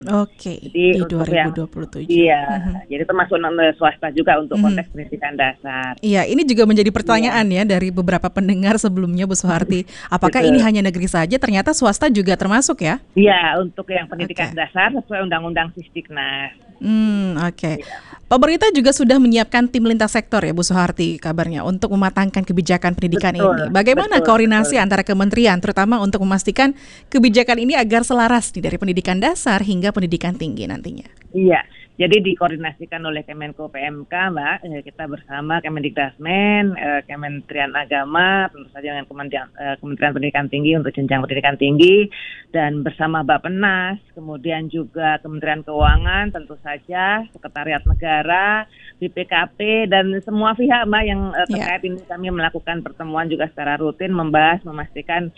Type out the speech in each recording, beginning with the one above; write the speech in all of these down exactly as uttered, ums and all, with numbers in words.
Oke, Jadi di untuk yang dua ribu dua puluh tujuh. iya, Mhm. jadi termasuk non swasta juga untuk Mhm. konteks pendidikan dasar. Iya, ini juga menjadi Iya. pertanyaan ya dari beberapa pendengar sebelumnya, Bu Suharti. Apakah ini Gitu. hanya negeri saja? Ternyata swasta juga termasuk ya? Iya, untuk yang pendidikan Oke. dasar sesuai Undang-Undang Sisdiknas. Hmm, oke. Iya. Pemerintah juga sudah menyiapkan tim lintas sektor ya, Bu Suharti, kabarnya untuk mematangkan kebijakan pendidikan ini. Betul, Bagaimana betul, koordinasi betul. antara kementerian, terutama untuk memastikan kebijakan ini agar selaras nih dari pendidikan dasar hingga pendidikan tinggi nantinya? Iya, jadi dikoordinasikan oleh Kemenko P M K, Mbak. Eh, Kita bersama Kemendikbudmen, eh, Kementerian Agama, tentu saja dengan Kementerian, eh, Kementerian Pendidikan Tinggi untuk jenjang pendidikan tinggi, dan bersama Bappenas, kemudian juga Kementerian Keuangan, tentu saja Sekretariat Negara, B P K P, dan semua pihak, Mbak, yang eh, Ya. terkait ini. Kami melakukan pertemuan juga secara rutin, membahas, memastikan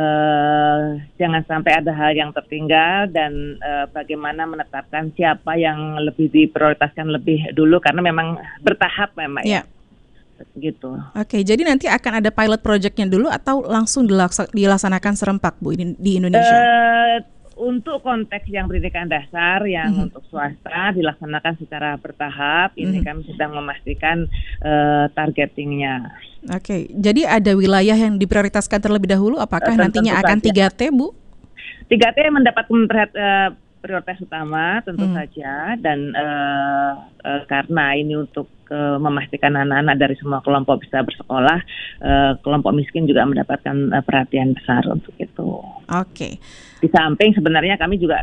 eh, jangan sampai ada hal yang tertinggal, dan eh, bagaimana menetapkan siapa apa yang lebih diprioritaskan lebih dulu, karena memang bertahap memang ya. Ya. Gitu. Oke, jadi nanti akan ada pilot project-nya dulu atau langsung dilaksa- dilaksanakan serempak, Bu, di, di Indonesia? Uh, untuk konteks yang pendidikan dasar, yang Mhm. untuk swasta dilaksanakan secara bertahap. Ini Mhm. kami sedang memastikan uh, targetingnya. Oke, jadi ada wilayah yang diprioritaskan terlebih dahulu, apakah Uh, nantinya tentu akan saja. tiga T, Bu? tiga T mendapatkan perhat- uh, prioritas utama tentu Hmm. saja, dan uh, uh, karena ini untuk uh, memastikan anak-anak dari semua kelompok bisa bersekolah, uh, kelompok miskin juga mendapatkan uh, perhatian besar untuk itu. Oke. Di samping sebenarnya kami juga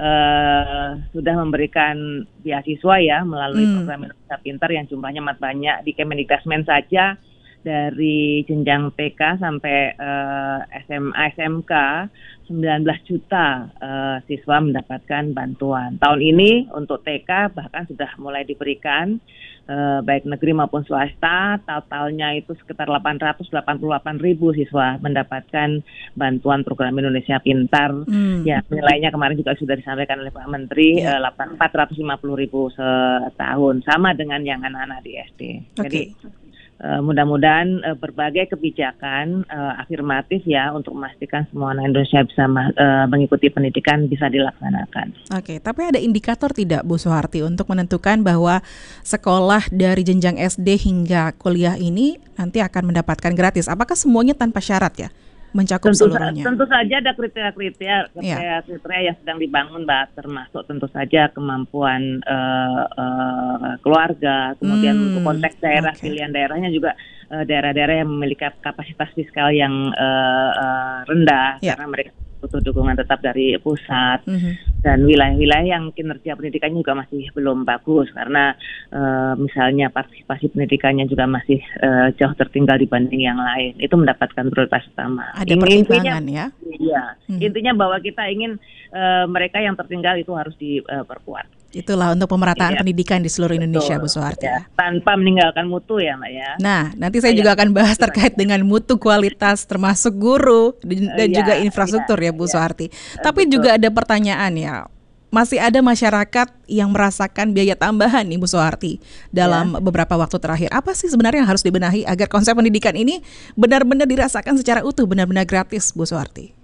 uh, sudah memberikan beasiswa ya melalui Hmm. program Indonesia Pintar yang jumlahnya amat banyak di Kemendikbudmen saja, dari jenjang T K sampai uh, S M A S M K sembilan belas juta uh, siswa mendapatkan bantuan. Tahun ini untuk T K bahkan sudah mulai diberikan uh, baik negeri maupun swasta, totalnya itu sekitar delapan ratus delapan puluh delapan ribu siswa mendapatkan bantuan program Indonesia Pintar. Hmm. Ya, nilainya kemarin juga sudah disampaikan oleh Pak Menteri, Ya. uh, empat ratus lima puluh ribu setahun, sama dengan yang anak-anak di S D. Oke. Jadi Uh, mudah-mudahan uh, berbagai kebijakan uh, afirmatif ya untuk memastikan semua anak Indonesia bisa ma- uh, mengikuti pendidikan bisa dilaksanakan. Oke, tapi ada indikator tidak, Bu Suharti, untuk menentukan bahwa sekolah dari jenjang S D hingga kuliah ini nanti akan mendapatkan gratis? Apakah semuanya tanpa syarat ya, mencakup Tentu, seluruhnya? tentu saja ada kriteria-kriteria Ya. kriteria yang sedang dibangun, Mbak, termasuk tentu saja kemampuan uh, uh, keluarga, kemudian Hmm, untuk konteks daerah, oke. pilihan daerahnya juga uh, daerah-daerah yang memiliki kapasitas fiskal yang uh, uh, rendah, Ya. karena mereka butuh dukungan tetap dari pusat. Mhm. Dan wilayah-wilayah yang kinerja pendidikannya juga masih belum bagus, karena uh, misalnya partisipasi pendidikannya juga masih uh, jauh tertinggal dibanding yang lain, itu mendapatkan prioritas utama. Ada Intinya, pertimbangan ya? iya, Hmm. intinya bahwa kita ingin uh, mereka yang tertinggal itu harus diperkuat. Itulah untuk pemerataan Iya. pendidikan di seluruh Indonesia, Bu Betul, Suharti. ya. Tanpa meninggalkan mutu ya, Mbak ya. Nah, nanti saya Iya. juga akan bahas Itu terkait saja. dengan mutu kualitas termasuk guru dan dan Iya, juga infrastruktur ya, Bu iya, Suharti. iya. Tapi Betul. juga ada pertanyaan ya. Masih ada masyarakat yang merasakan biaya tambahan nih, Bu Suharti, dalam beberapa waktu terakhir. Apa sih sebenarnya yang harus dibenahi agar konsep pendidikan ini benar-benar dirasakan secara utuh, benar-benar gratis, Bu Suharti?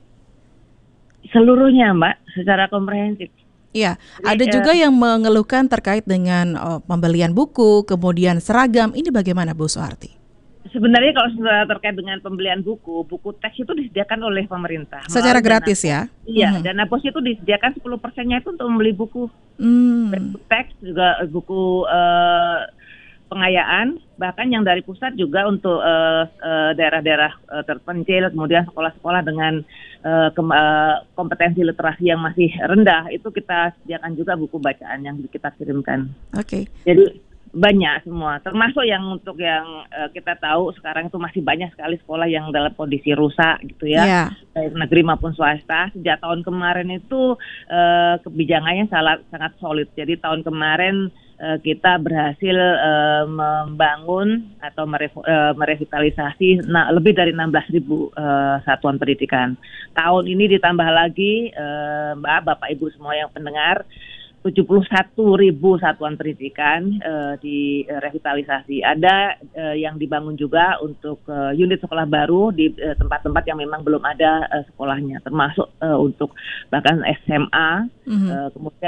Seluruhnya, Mbak, secara komprehensif. Iya, Jadi, ada eh, juga yang mengeluhkan terkait dengan oh, pembelian buku, kemudian seragam. Ini bagaimana, Bu Suharti? Sebenarnya kalau sudah terkait dengan pembelian buku, buku teks itu disediakan oleh pemerintah. Secara melalui gratis dana, ya? Iya, Mhm. dana pos itu disediakan sepuluh persennya itu untuk membeli buku. Hmm. Buku teks juga buku eh, pengayaan, bahkan yang dari pusat juga untuk eh, eh, daerah-daerah eh, terpencil, kemudian sekolah-sekolah dengan eh, kem- eh, kompetensi literasi yang masih rendah, itu kita sediakan juga buku bacaan yang kita kirimkan. Oke. Jadi banyak semua, termasuk yang untuk yang uh, kita tahu sekarang itu masih banyak sekali sekolah yang dalam kondisi rusak gitu ya, Ya. baik negeri maupun swasta. Sejak tahun kemarin itu uh, kebijakannya sangat sangat solid. Jadi tahun kemarin uh, kita berhasil uh, membangun atau merevo, uh, merevitalisasi nah, lebih dari enam belas ribu uh, satuan pendidikan. Tahun ini ditambah lagi, uh, Mbak, Bapak, Ibu semua yang pendengar, tujuh puluh satu ribu satuan pendidikan uh, di uh, revitalisasi. Ada uh, yang dibangun juga untuk uh, unit sekolah baru di uh, tempat-tempat yang memang belum ada uh, sekolahnya, termasuk uh, untuk bahkan S M A, mm-hmm. uh, kemudian